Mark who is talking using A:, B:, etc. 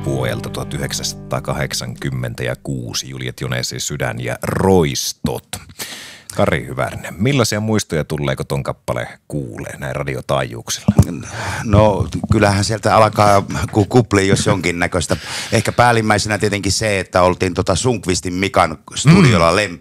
A: vuodelta 1986, Juliet Jonesin Sydän ja Roistot. Kari Hyvärinen, millaisia muistoja tuleeko ton kappaleen kuulee näin radiotaajuuksilla?
B: No kyllähän sieltä alkaa kuplia jos jonkinnäköistä. Ehkä päällimmäisenä tietenkin se, että oltiin Sundqvistin Mikan studiolla